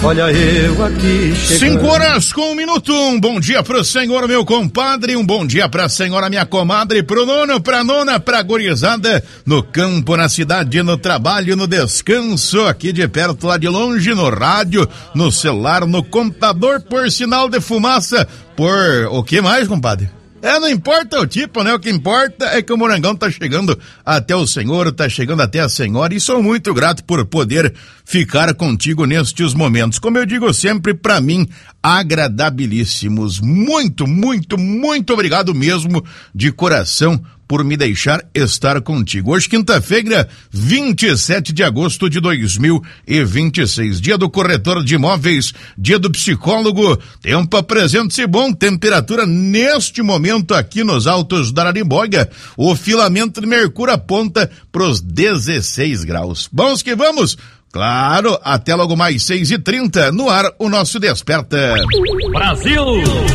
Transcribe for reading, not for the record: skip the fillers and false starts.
Olha eu aqui chegando. 5:01. Bom dia pro senhor, meu compadre. Um bom dia pra senhora, minha comadre. Pro nono, pra nona, pra gurizada. No campo, na cidade, no trabalho, no descanso. Aqui de perto, lá de longe, no rádio, no celular, no computador, por sinal de fumaça. Por o que mais, compadre? Não importa o tipo, né? O que importa é que o Morangão tá chegando até o senhor, tá chegando até a senhora, e sou muito grato por poder ficar contigo nestes momentos. Como eu digo sempre, pra mim, agradabilíssimos. Muito, muito, muito obrigado mesmo, de coração, por me deixar estar contigo. Hoje, quinta-feira, 27 de agosto de 2026, dia do corretor de imóveis, dia do psicólogo. Tempo apresenta-se bom, temperatura neste momento aqui nos altos da Ararimboga. O filamento de mercúrio aponta pros 16 graus. Vamos que vamos! Claro, até logo mais 6h30, no ar o nosso Desperta. Brasil!